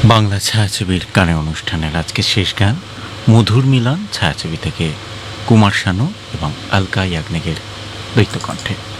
বাংলা ছায়াছবির গানে অনুষ্ঠানের আজকে শেষ গান মধুর মিলন ছায়াছবি থেকে কুমার শানু এবং আলকা ইয়াগনিকের দ্বৈত কণ্ঠে।